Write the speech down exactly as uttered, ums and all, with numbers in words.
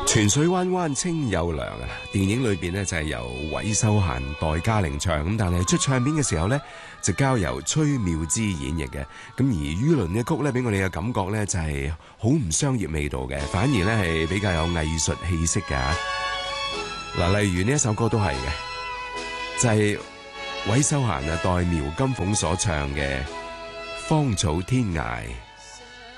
泉水灣灣清又涼啊！電影裏邊呢就係由韋修嫻代嘉玲唱，咁但係出唱片嘅時候呢，就交由崔妙芝演繹嘅。咁而于倫嘅曲呢，俾我哋嘅感覺呢，就係好唔商業味道嘅，反而呢係比較有藝術氣息嘅。嗱，例如呢一首歌都係嘅，就係韋修嫻啊代苗金鳳所唱嘅《芳草天涯》。